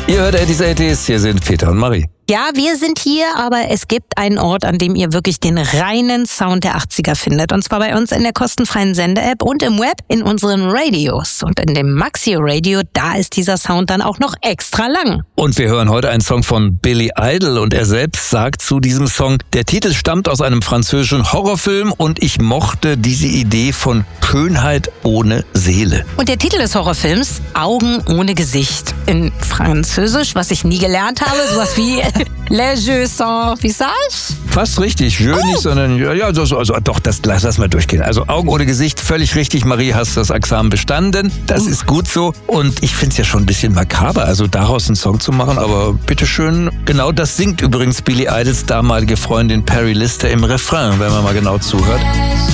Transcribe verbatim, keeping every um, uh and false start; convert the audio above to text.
Ihr hört Eddie's eighties, hier sind Peter und Marie. Ja, wir sind hier, aber es gibt einen Ort, an dem ihr wirklich den reinen Sound der achtziger findet. Und zwar bei uns in der kostenfreien Sende-App und im Web in unseren Radios. Und in dem Maxi-Radio, da ist dieser Sound dann auch noch extra lang. Und wir hören heute einen Song von Billy Idol und er selbst sagt zu diesem Song, der Titel stammt aus einem französischen Horrorfilm und ich mochte diese Idee von Schönheit ohne Seele. Und der Titel des Horrorfilms, Augen ohne Gesicht. In Französisch, was ich nie gelernt habe, sowas wie Les yeux sans visage. Fast richtig, je Oh. nicht, sondern ja, also, also doch, das lass, lass mal durchgehen. Also Augen ohne Gesicht, völlig richtig. Marie, hast das Examen bestanden. Das ist gut so. Und ich finde es ja schon ein bisschen makaber, also daraus einen Song zu machen. Aber bitteschön, genau das singt übrigens Billy Idols damalige Freundin Perry Lister im Refrain, wenn man mal genau zuhört.